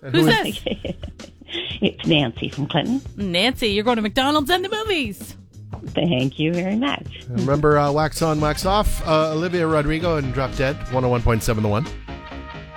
Who's this? It's Nancy from Clinton. Nancy, you're going to McDonald's and the movies. Thank you very much. Remember Wax On, Wax Off, Olivia Rodrigo and Drop Dead, 101.7 The One.